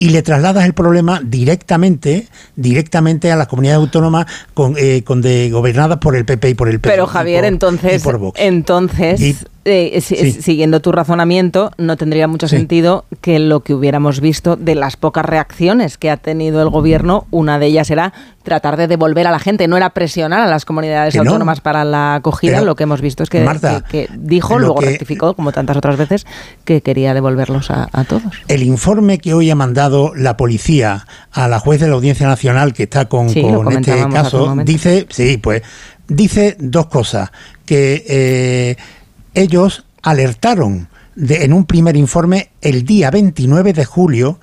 y le trasladas el problema directamente a las comunidades autónomas gobernadas por el PP y por el PP. Pero Javier, entonces siguiendo tu razonamiento, no tendría mucho sentido que lo que hubiéramos visto de las pocas reacciones que ha tenido el gobierno, una de ellas era tratar de devolver a la gente, no era presionar a las comunidades autónomas para la acogida. Pero lo que hemos visto es que, Marta, que dijo, luego rectificó, como tantas otras veces, que quería devolverlos a todos. El informe que hoy ha mandado la policía a la juez de la Audiencia Nacional, que está con este caso, dice dos cosas, que ellos alertaron en un primer informe el 29 de julio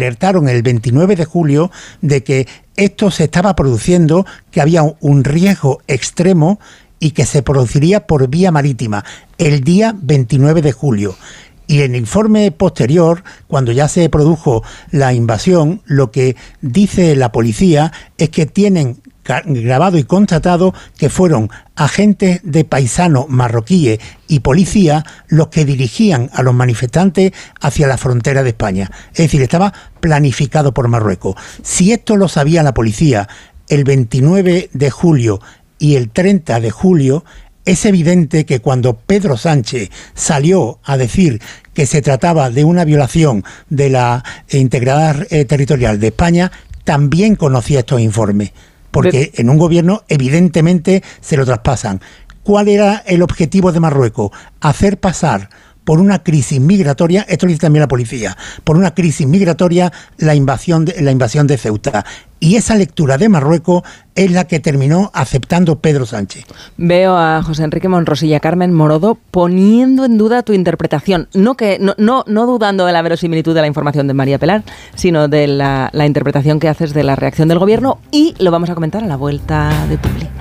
de que esto se estaba produciendo, que había un riesgo extremo y que se produciría por vía marítima el día 29 de julio. Y en el informe posterior, cuando ya se produjo la invasión, lo que dice la policía es que tienen grabado y constatado que fueron agentes de paisanos marroquíes y policía los que dirigían a los manifestantes hacia la frontera de España. Es decir, estaba planificado por Marruecos. Si esto lo sabía la policía el 29 de julio y el 30 de julio, es evidente que cuando Pedro Sánchez salió a decir que se trataba de una violación de la integridad territorial de España, también conocía estos informes. Porque en un gobierno evidentemente se lo traspasan. ¿Cuál era el objetivo de Marruecos? Hacer pasar por una crisis migratoria, esto lo dice también la policía, por una crisis migratoria la invasión de Ceuta. Y esa lectura de Marruecos es la que terminó aceptando Pedro Sánchez. Veo a José Enrique Monros y a Carmen Morodo poniendo en duda tu interpretación. No dudando de la verosimilitud de la información de María Pelar, sino de la interpretación que haces de la reacción del gobierno. Y lo vamos a comentar a la vuelta de Publi.